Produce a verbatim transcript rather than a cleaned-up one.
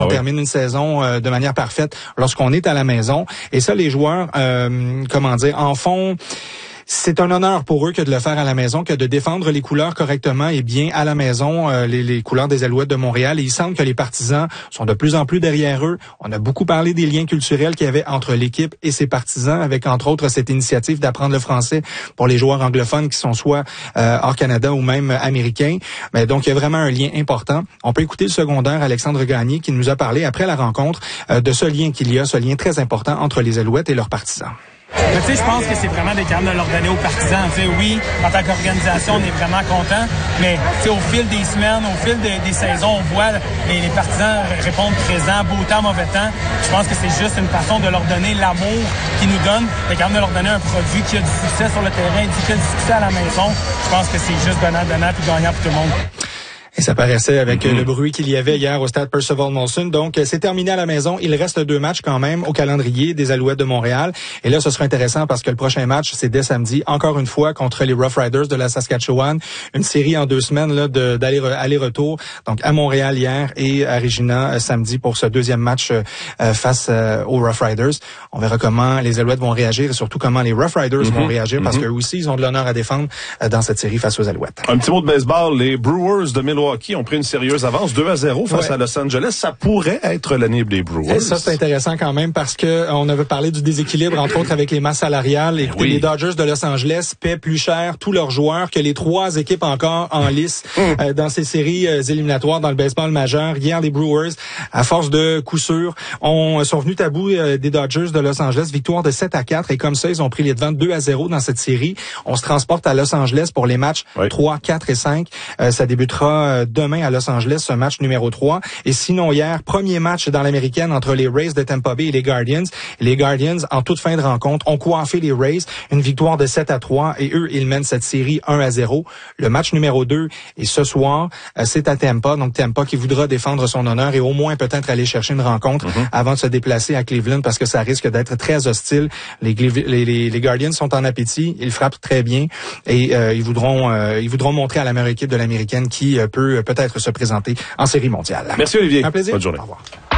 On oui. termine une saison euh, de manière parfaite lorsqu'on est à la maison. Et ça, les joueurs, euh, comment dire, en font... C'est un honneur pour eux que de le faire à la maison, que de défendre les couleurs correctement et bien à la maison, euh, les, les couleurs des Alouettes de Montréal. Et il semble que les partisans sont de plus en plus derrière eux. On a beaucoup parlé des liens culturels qu'il y avait entre l'équipe et ses partisans, avec entre autres cette initiative d'apprendre le français pour les joueurs anglophones qui sont soit euh, hors Canada ou même américains. Mais donc, il y a vraiment un lien important. On peut écouter le secondaire Alexandre Gagné qui nous a parlé après la rencontre euh, de ce lien qu'il y a, ce lien très important entre les Alouettes et leurs partisans. Mais tu sais, je pense que c'est vraiment des capables de leur donner aux partisans. Tu sais, oui, en tant qu'organisation, on est vraiment content, mais tu sais, au fil des semaines, au fil de, des saisons, on voit les, les partisans répondre présents, beau temps, mauvais temps. Je pense que c'est juste une façon de leur donner l'amour qu'ils nous donnent, de capable de leur donner un produit qui a du succès sur le terrain, qui a du succès à la maison. Je pense que c'est juste donnant, donnant, puis gagnant pour tout le monde. Et ça paraissait avec mm-hmm. le bruit qu'il y avait hier au stade Percival Molson. Donc, c'est terminé à la maison. Il reste deux matchs quand même au calendrier des Alouettes de Montréal. Et là, ce sera intéressant parce que le prochain match, c'est dès samedi, encore une fois, contre les Rough Riders de la Saskatchewan. Une série en deux semaines là de d'aller-retour. Donc, à Montréal hier et à Regina samedi pour ce deuxième match euh, face euh, aux Rough Riders. On verra comment les Alouettes vont réagir et surtout comment les Rough Riders mm-hmm. vont réagir parce mm-hmm. qu'eux aussi, ils ont de l'honneur à défendre euh, dans cette série face aux Alouettes. Un petit mot de baseball. Les Brewers de Milwaukee ont pris une sérieuse avance, deux à zéro face ouais. à Los Angeles. Ça pourrait être l'année des Brewers. Et ça, c'est intéressant quand même parce que on avait parlé du déséquilibre, entre autres, avec les masses salariales. Écoutez, oui. les Dodgers de Los Angeles paient plus cher tous leurs joueurs que les trois équipes encore en lice mm. euh, dans ces séries euh, éliminatoires dans le baseball majeur. Hier, les Brewers, à force de coup sûr, ont, sont venus à bout euh, des Dodgers de Los Angeles. Victoire de sept à quatre. Et comme ça, ils ont pris les devants deux à zéro dans cette série. On se transporte à Los Angeles pour les matchs oui. trois, quatre et cinq. Euh, ça débutera euh, demain à Los Angeles, ce match numéro trois. Et sinon, hier, premier match dans l'américaine entre les Rays de Tampa Bay et les Guardians. Les Guardians, en toute fin de rencontre, ont coiffé les Rays. Une victoire de sept à trois. Et eux, ils mènent cette série un à zéro. Le match numéro deux est ce soir. Euh, c'est à Tampa. Donc, Tampa qui voudra défendre son honneur et au moins peut-être aller chercher une rencontre mm-hmm. avant de se déplacer à Cleveland parce que ça risque d'être très hostile. Les, les, les, les Guardians sont en appétit. Ils frappent très bien. Et euh, ils voudront euh, ils voudront montrer à la meilleure équipe de l'américaine qui euh, peut euh, peut-être se présenter en série mondiale. Merci Olivier. Un plaisir. Bonne journée. Au revoir.